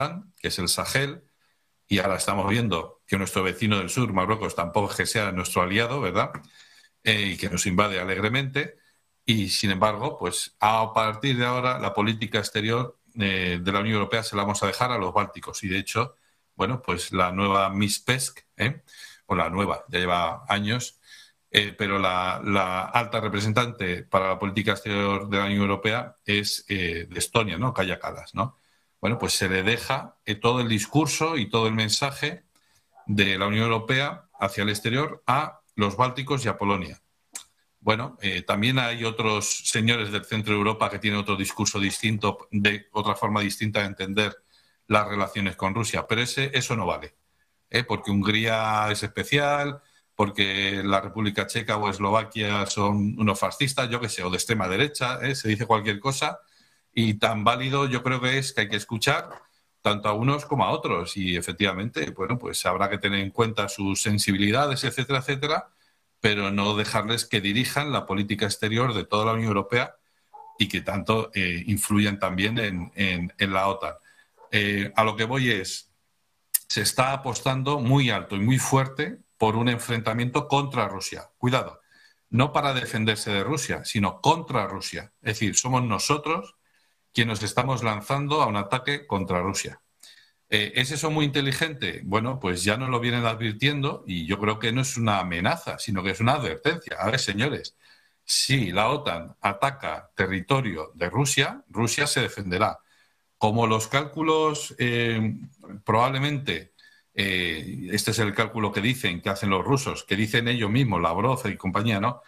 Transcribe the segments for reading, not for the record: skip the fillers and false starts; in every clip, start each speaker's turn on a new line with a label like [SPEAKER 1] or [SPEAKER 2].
[SPEAKER 1] que es el Sahel, y ahora estamos viendo que nuestro vecino del sur, Marruecos, tampoco es que sea nuestro aliado, ¿verdad? Y que nos invade alegremente. Y, sin embargo, pues a partir de ahora la política exterior de la Unión Europea se la vamos a dejar a los bálticos. Y, de hecho, bueno, pues la nueva Miss Pesk, o la nueva, ya lleva años, pero la alta representante para la política exterior de la Unión Europea es de Estonia, ¿no? Kaja Kallas, ¿no? Bueno, pues se le deja todo el discurso y todo el mensaje de la Unión Europea hacia el exterior a los bálticos y a Polonia. Bueno, también hay otros señores del centro de Europa que tienen otro discurso distinto, de otra forma distinta de entender las relaciones con Rusia, pero eso no vale, porque Hungría es especial, porque la República Checa o Eslovaquia son unos fascistas, yo qué sé, o de extrema derecha, se dice cualquier cosa, y tan válido yo creo que es que hay que escuchar tanto a unos como a otros, y efectivamente, bueno, pues habrá que tener en cuenta sus sensibilidades, etcétera, etcétera, pero no dejarles que dirijan la política exterior de toda la Unión Europea y que tanto influyan también en la OTAN. A lo que voy es, se está apostando muy alto y muy fuerte por un enfrentamiento contra Rusia. Cuidado, no para defenderse de Rusia, sino contra Rusia. Es decir, somos nosotros quienes nos estamos lanzando a un ataque contra Rusia. ¿Es eso muy inteligente? Bueno, pues ya nos lo vienen advirtiendo y yo creo que no es una amenaza, sino que es una advertencia. A ver, señores, si la OTAN ataca territorio de Rusia, Rusia se defenderá. Como los cálculos probablemente, este es el cálculo que dicen que hacen los rusos, que dicen ellos mismos, Lavrov y compañía, ¿no?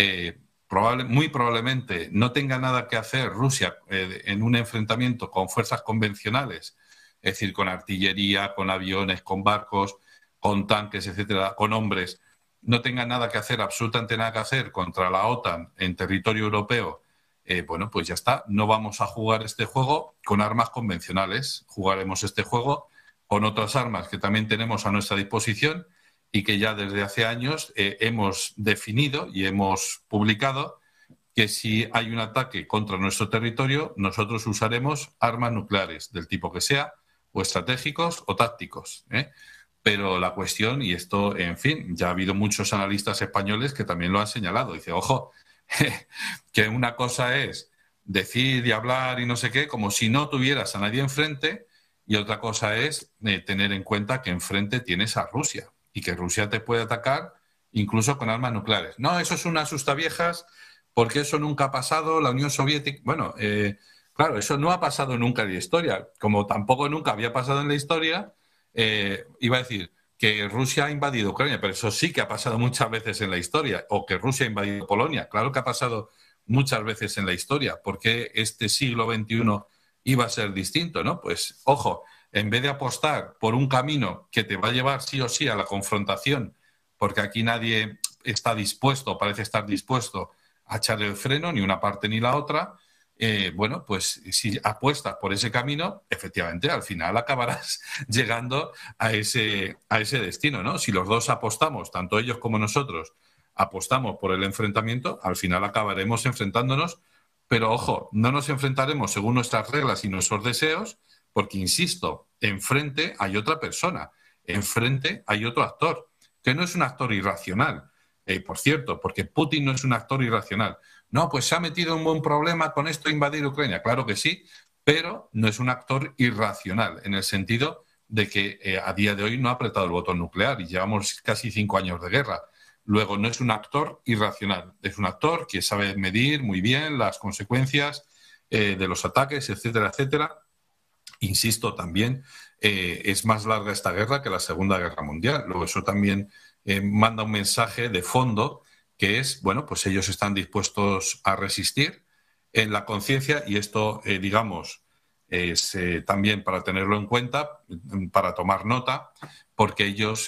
[SPEAKER 1] Muy probablemente no tenga nada que hacer Rusia en un enfrentamiento con fuerzas convencionales, es decir, con artillería, con aviones, con barcos, con tanques, etcétera, con hombres, no tenga nada que hacer, absolutamente nada que hacer contra la OTAN en territorio europeo. Bueno, pues ya está, no vamos a jugar este juego con armas convencionales, jugaremos este juego con otras armas que también tenemos a nuestra disposición y que ya desde hace años hemos definido y hemos publicado que si hay un ataque contra nuestro territorio, nosotros usaremos armas nucleares del tipo que sea, o estratégicos o tácticos, Pero la cuestión, y esto, en fin, ya ha habido muchos analistas españoles que también lo han señalado. Dice, ojo, que una cosa es decir y hablar y no sé qué, como si no tuvieras a nadie enfrente, y otra cosa es tener en cuenta que enfrente tienes a Rusia y que Rusia te puede atacar incluso con armas nucleares. No, eso es una asustaviejas porque eso nunca ha pasado, la Unión Soviética... Bueno, claro, eso no ha pasado nunca en la historia, como tampoco nunca había pasado en la historia, iba a decir que Rusia ha invadido Ucrania, pero eso sí que ha pasado muchas veces en la historia, o que Rusia ha invadido Polonia, claro que ha pasado muchas veces en la historia. ¿Por qué este siglo XXI iba a ser distinto, no? Pues, ojo, en vez de apostar por un camino que te va a llevar sí o sí a la confrontación, porque aquí nadie está dispuesto, parece estar dispuesto a echar el freno, ni una parte ni la otra, bueno, pues si apuestas por ese camino, efectivamente, al final acabarás llegando a ese destino, ¿no? Si los dos apostamos, tanto ellos como nosotros, apostamos por el enfrentamiento, al final acabaremos enfrentándonos, pero ojo, no nos enfrentaremos según nuestras reglas y nuestros deseos, porque, insisto, enfrente hay otra persona, enfrente hay otro actor, que no es un actor irracional, por cierto, porque Putin no es un actor irracional. No, pues se ha metido en un buen problema con esto de invadir Ucrania. Claro que sí, pero no es un actor irracional, en el sentido de que a día de hoy no ha apretado el botón nuclear y llevamos casi 5 años de guerra. Luego, no es un actor irracional, es un actor que sabe medir muy bien las consecuencias de los ataques, etcétera, etcétera. Insisto, también es más larga esta guerra que la Segunda Guerra Mundial. Luego, eso también manda un mensaje de fondo que es, bueno, pues ellos están dispuestos a resistir en la conciencia, y esto, digamos, es también para tenerlo en cuenta, para tomar nota, porque ellos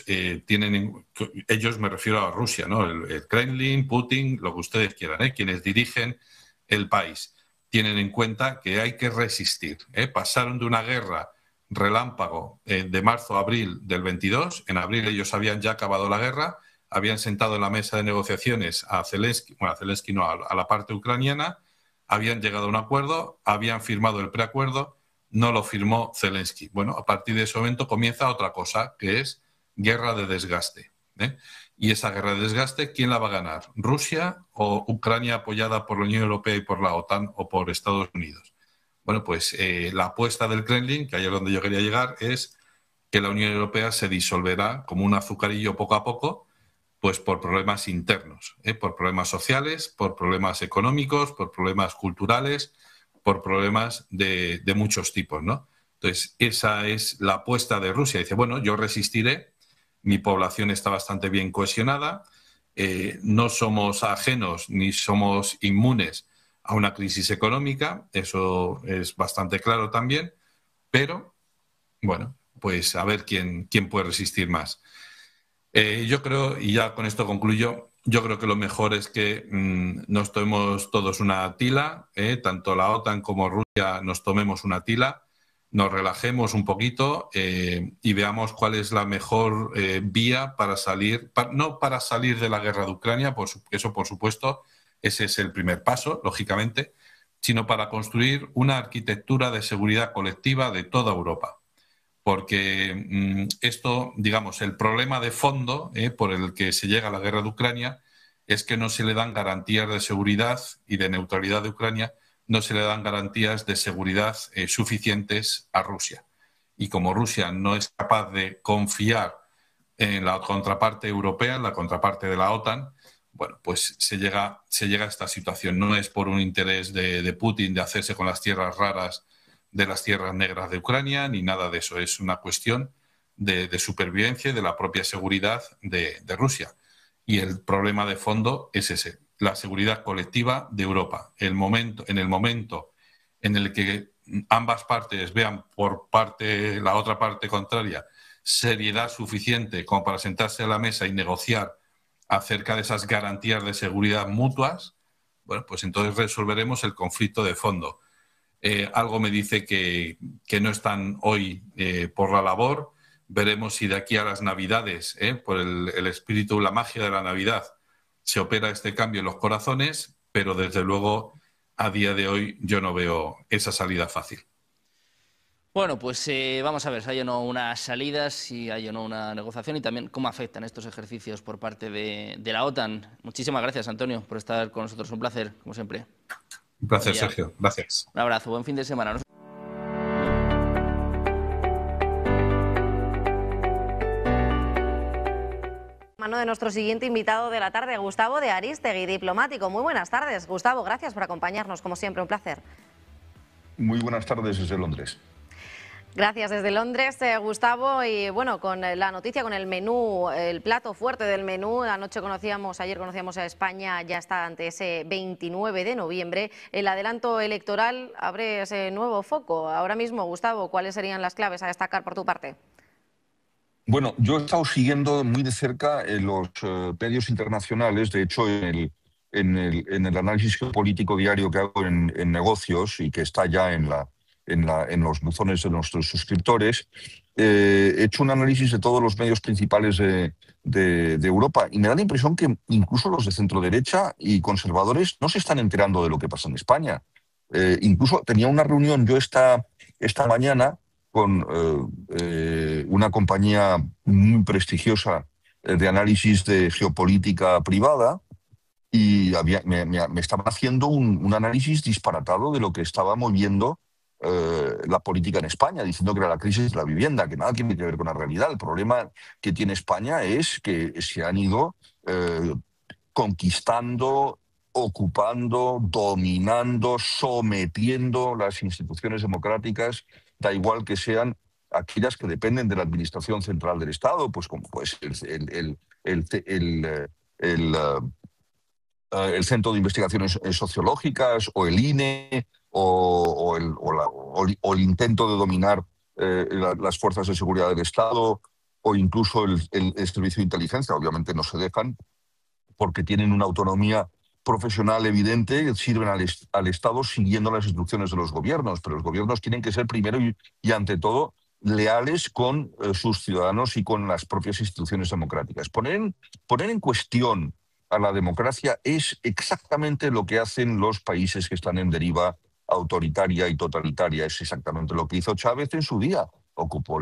[SPEAKER 1] ellos, me refiero a Rusia, ¿no? El Kremlin, Putin, lo que ustedes quieran, quienes dirigen el país, tienen en cuenta que hay que resistir. Pasaron de una guerra relámpago de marzo a abril del 22. En abril ellos habían ya acabado la guerra, habían sentado en la mesa de negociaciones a Zelensky, bueno, a Zelensky no, a la parte ucraniana, habían llegado a un acuerdo, habían firmado el preacuerdo, no lo firmó Zelensky. Bueno, a partir de ese momento comienza otra cosa, que es guerra de desgaste. Y esa guerra de desgaste, ¿quién la va a ganar? ¿Rusia o Ucrania apoyada por la Unión Europea y por la OTAN o por Estados Unidos? Bueno, pues la apuesta del Kremlin, que ahí es donde yo quería llegar, es que la Unión Europea se disolverá como un azucarillo poco a poco, pues por problemas internos, por problemas sociales, por problemas económicos, por problemas culturales, por problemas de muchos tipos, ¿no? Entonces, esa es la apuesta de Rusia. Dice, bueno, yo resistiré, mi población está bastante bien cohesionada, no somos ajenos ni somos inmunes a una crisis económica, eso es bastante claro también, pero, bueno, pues a ver quién puede resistir más. Yo creo, y ya con esto concluyo, yo creo que lo mejor es que nos tomemos todos una tila, tanto la OTAN como Rusia nos tomemos una tila, nos relajemos un poquito y veamos cuál es la mejor vía para salir, no para salir de la guerra de Ucrania, eso por supuesto, ese es el primer paso, lógicamente, sino para construir una arquitectura de seguridad colectiva de toda Europa. Porque esto, digamos, el problema de fondo por el que se llega a la guerra de Ucrania es que no se le dan garantías de seguridad y de neutralidad de Ucrania, no se le dan garantías de seguridad suficientes a Rusia. Y como Rusia no es capaz de confiar en la contraparte europea, en la contraparte de la OTAN, bueno, pues se llega a esta situación. No es por un interés de Putin de hacerse con las tierras raras de las tierras negras de Ucrania, ni nada de eso. Es una cuestión de supervivencia y de la propia seguridad de Rusia. Y el problema de fondo es ese, la seguridad colectiva de Europa. En el momento en el que ambas partes vean por la otra parte contraria seriedad suficiente como para sentarse a la mesa y negociar acerca de esas garantías de seguridad mutuas, bueno, pues entonces resolveremos el conflicto de fondo. Algo me dice que no están hoy por la labor. Veremos si de aquí a las Navidades, por el espíritu, la magia de la Navidad, se opera este cambio en los corazones, pero desde luego a día de hoy yo no veo esa salida fácil.
[SPEAKER 2] Bueno, pues vamos a ver si hay o no unas salidas, si hay o no una negociación y también cómo afectan estos ejercicios por parte de la OTAN. Muchísimas gracias, Antonio, por estar con nosotros. Un placer, como siempre.
[SPEAKER 1] Un placer, Sergio. Gracias.
[SPEAKER 2] Un abrazo, buen fin de semana.
[SPEAKER 3] Mano de nuestro siguiente invitado de la tarde, Gustavo de Arístegui, diplomático. Muy buenas tardes, Gustavo. Gracias por acompañarnos, como siempre, un placer.
[SPEAKER 4] Muy buenas tardes desde Londres.
[SPEAKER 3] Gracias desde Londres, Gustavo. Y bueno, con la noticia, con el menú, el plato fuerte del menú, ayer conocíamos a España, ya está ante ese 29 de noviembre. El adelanto electoral abre ese nuevo foco. Ahora mismo, Gustavo, ¿cuáles serían las claves a destacar por tu parte?
[SPEAKER 4] Bueno, yo he estado siguiendo muy de cerca los medios internacionales. De hecho, en el análisis geopolítico diario que hago en negocios y que está ya en los buzones de nuestros suscriptores, he hecho un análisis de todos los medios principales de Europa y me da la impresión que incluso los de centro-derecha y conservadores no se están enterando de lo que pasa en España. Incluso tenía una reunión yo esta mañana con una compañía muy prestigiosa de análisis de geopolítica privada y me estaban haciendo un análisis disparatado de lo que estaba moviendo la política en España, diciendo que era la crisis de la vivienda, que nada tiene que ver con la realidad. El problema que tiene España es que se han ido conquistando, ocupando, dominando, sometiendo las instituciones democráticas, da igual que sean aquellas que dependen de la administración central del Estado, pues como pues el Centro de Investigaciones Sociológicas o el INE o el intento de dominar las fuerzas de seguridad del Estado o incluso el Servicio de Inteligencia. Obviamente no se dejan porque tienen una autonomía profesional evidente, sirven al Estado siguiendo las instrucciones de los gobiernos, pero los gobiernos tienen que ser primero y ante todo leales con sus ciudadanos y con las propias instituciones democráticas. Poner en cuestión a la democracia es exactamente lo que hacen los países que están en deriva autoritaria y totalitaria. Es exactamente lo que hizo Chávez en su día. Ocupó